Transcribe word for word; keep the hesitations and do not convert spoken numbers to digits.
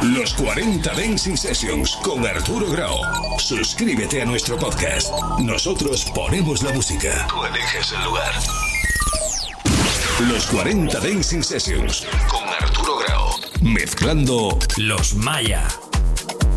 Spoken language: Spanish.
Los cuarenta Dancing Sessions con Arturo Grau. Suscríbete a nuestro podcast. Nosotros ponemos la música. Tú eliges el lugar. Los cuarenta Dancing Sessions con Arturo Grau. Mezclando Los Maya.